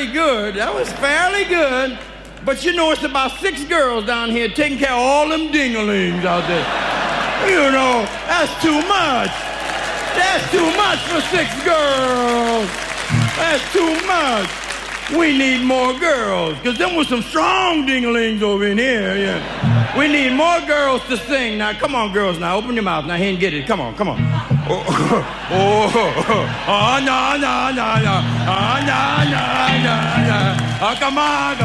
fairly good. That was fairly good. But you know, it's about 6 girls down here taking care of all them dinglings out there. You know, that's too much. That's too much for 6 girls. That's too much. We need more girls, because them was some strong dinglings over in here, yeah. We need more girls to sing. Now, come on, girls, now, open your mouth. Now, here and get it. Come on, come on. Oh, no. Oh, no, no, no, no. Oh, no, no, no, no. Oh, come on,